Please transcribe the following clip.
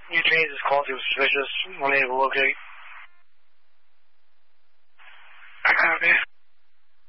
You changed his call to suspicious, unable to locate. I copy.